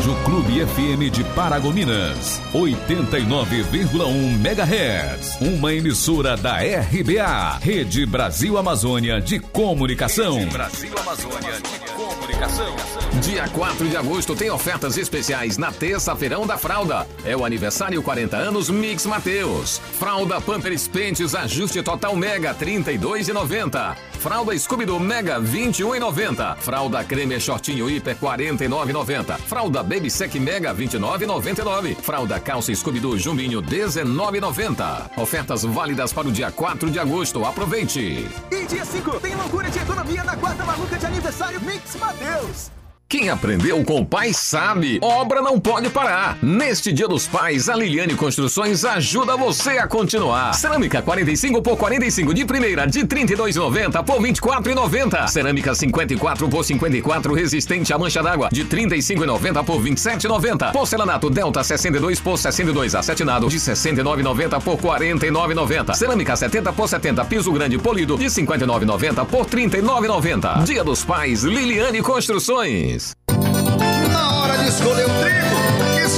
Rádio Clube FM de Paragominas, 89,1 MHz. Uma emissora da RBA, Rede Brasil Amazônia de Comunicação. Rede Brasil Amazônia de Comunicação. Dia 4 de agosto tem ofertas especiais na terça-feirão da fralda. É o aniversário 40 anos Mix Mateus. Fralda Pampers Pentes ajuste total Mega, R$ 32,90. Fralda Scooby-Doo Mega, R$ 21,90. Fralda Creme Shortinho Hiper, R$ 49,90. Fralda Baby Sec Mega, R$ 29,99. Fralda Calça Scooby-Doo Jumbinho, R$ 19,90. Ofertas válidas para o dia 4 de agosto. Aproveite! E dia 5 tem loucura de economia na quarta maluca de aniversário Mix Mateus. Quem aprendeu com o pai sabe, obra não pode parar. Neste Dia dos Pais, a Liliane Construções ajuda você a continuar. Cerâmica 45 por 45 de primeira, de R$ 32,90 por R$ 24,90. Cerâmica 54 por 54 resistente à mancha d'água, de R$ 35,90 por R$ 27,90. Porcelanato Delta 62 por 62 acetinado, de R$ 69,90 por R$ 49,90. Cerâmica 70 por 70 piso grande polido, de R$ 59,90 por R$ 39,90. Dia dos Pais, Liliane Construções. Na hora de escolher o trigo,